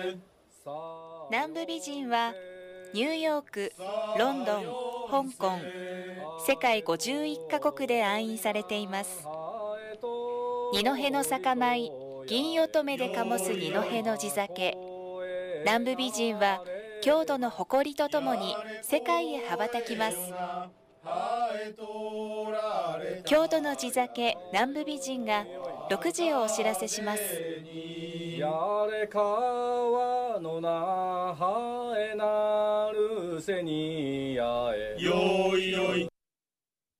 南部美人はニューヨーク、ロンドン、香港、世界51カ国で愛飲されています。二戸の酒米、銀乙女で醸す二戸の地酒。南部美人は郷土の誇りとともに世界へ羽ばたきます。郷土の地酒南部美人が6時をお知らせします。 やれ川の那覇へなるせにやえよいよい